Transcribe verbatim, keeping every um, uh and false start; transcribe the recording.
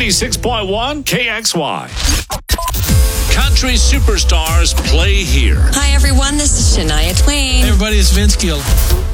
ninety-six point one K X Y. Country superstars play here. Hi, everyone. This is Shania Twain. Hey, everybody. It's Vince Gill.